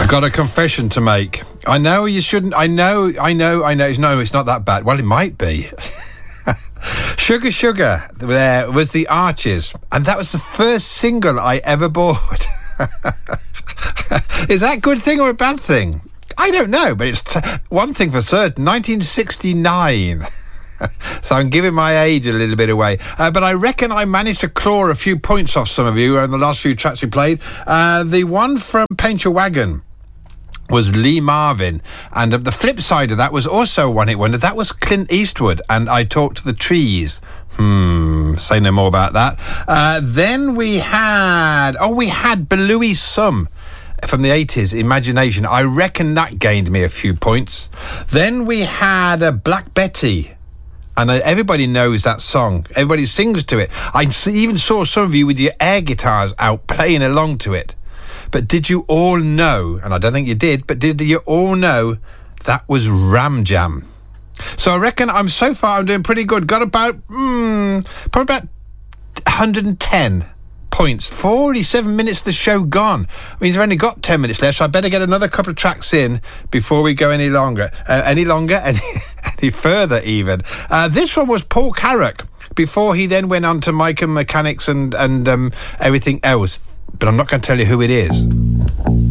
I've got a confession to make. I know you shouldn't. I know. No, it's not that bad. Well, it might be. Sugar Sugar there was the Archers, and that was the first single I ever bought. Is that a good thing or a bad thing? I don't know, but it's one thing for certain, 1969. So I'm giving my age a little bit away. But I reckon I managed to claw a few points off some of you on the last few tracks we played. The one from Paint Your Wagon was Lee Marvin, and the flip side of that was also a one-hit wonder. That was Clint Eastwood, and I Talked to the Trees. Say no more about that. Then we had Belouis Sum from the 80s, Imagination. I reckon that gained me a few points. Then we had Black Betty, and everybody knows that song. Everybody sings to it. I even saw some of you with your air guitars out playing along to it. But did you all know, and I don't think you did, but did you all know that was Ram Jam? So I reckon I'm doing pretty good. Got about, probably about 110 points. 47 minutes of the show gone. Means I've only got 10 minutes left, so I better get another couple of tracks in before we go any further even. This one was Paul Carrack, before he then went on to Mike and Mechanics and everything else. But I'm not going to tell you who it is.